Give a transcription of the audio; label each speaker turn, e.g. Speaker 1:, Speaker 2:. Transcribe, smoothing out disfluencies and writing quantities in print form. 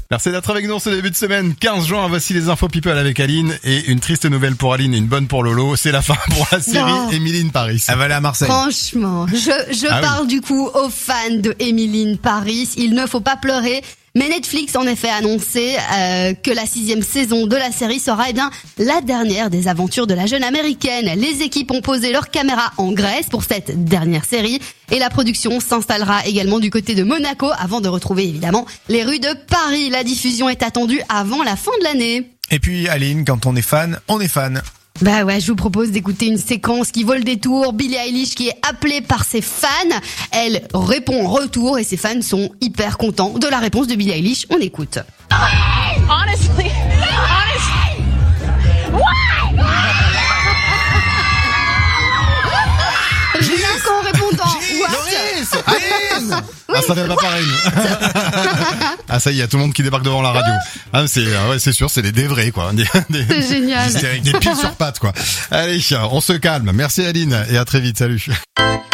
Speaker 1: Merci d'être avec nous ce début de semaine, 15 juin. Voici les infos people avec Aline. Et une triste nouvelle pour Aline et une bonne pour Lolo. C'est la fin pour la série Emily in Paris.
Speaker 2: Elle va aller à Marseille.
Speaker 3: Franchement, je parle du coup aux fans de Emily in Paris. Il ne faut pas pleurer. Mais Netflix en effet a annoncé que la 6e saison de la série sera la dernière des aventures de la jeune américaine. Les équipes ont posé leurs caméras en Grèce pour cette dernière série et la production s'installera également du côté de Monaco avant de retrouver évidemment les rues de Paris. La diffusion est attendue avant la fin de l'année.
Speaker 2: Et puis Aline, quand on est fan, on est fan.
Speaker 3: Bah ouais, je vous propose d'écouter une séquence qui vaut le détour. Billie Eilish qui est appelée par ses fans. Elle répond en retour et ses fans sont hyper contents de la réponse de Billie Eilish. On écoute.
Speaker 4: Honestly. Why?
Speaker 3: Rien qu'en répondant.
Speaker 1: Loris, Aline. Ah, ça fait pas pareil. Ah, ça y est, tout le monde qui débarque devant la radio. Ah, c'est sûr, c'est des vrais, quoi.
Speaker 3: C'est génial.
Speaker 1: Des piles sur pattes, quoi. Allez, on se calme. Merci Aline et à très vite. Salut.